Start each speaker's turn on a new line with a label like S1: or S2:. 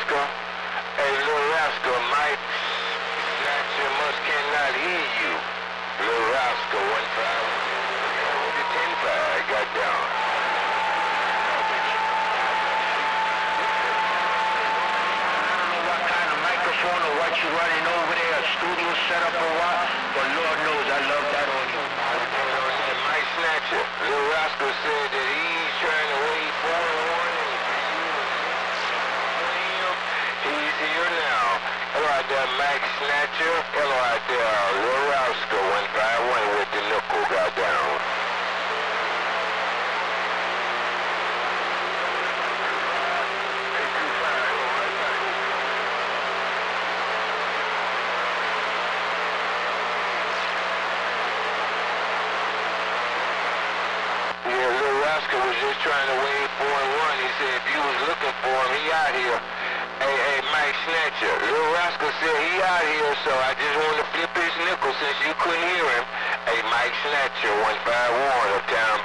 S1: Rascal. Hey, Lil Rascal, Mike Snatcher must cannot hear you. Lil Rascal, 1-5. The 10-5 got down.
S2: Microphone or what you running over there, a studio setup or what, but Lord knows I love that on you.
S1: Mike Snatcher, Lil Rascal said that he's trying to wait for one and he's here now. Hello out there, Mike Snatcher. Hello out there, Lil Rascal, 151 with the nickel got down. Was just trying to wait for one. He said if you was looking for him, he out here. Hey, Mike Snatcher. Lil Rascal said he out here, so I just wanted to flip his nickel since you couldn't hear him. Hey, Mike Snatcher, 151 Uptown